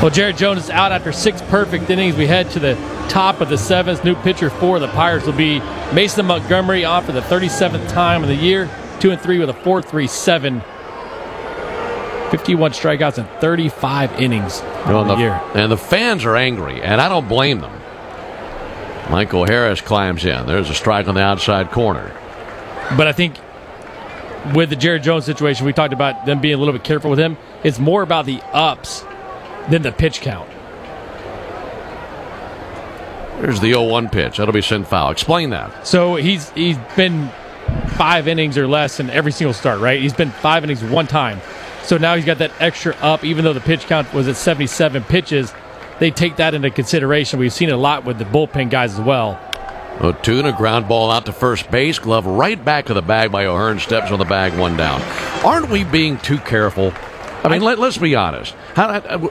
Well, Jared Jones is out after 6 perfect innings. We head to the top of the 7th. New pitcher for the Pirates will be Mason Montgomery, on for the 37th time of the year. 2-3 with a 4.37. 51 strikeouts in 35 innings of the year. And the fans are angry, and I don't blame them. Michael Harris climbs in. There's a strike on the outside corner. But I think with the Jared Jones situation, we talked about them being a little bit careful with him. It's more about the ups than the pitch count. There's the 0-1 pitch. That'll be sent foul. Explain that. So he's been 5 innings or less in every single start, right? He's been 5 innings one time. So now he's got that extra up, even though the pitch count was at 77 pitches. They take that into consideration. We've seen it a lot with the bullpen guys as well. O'Toole, a ground ball out to first base. Glove right back to the bag by O'Hearn. Steps on the bag, 1 down. Aren't we being too careful? I mean, let's be honest.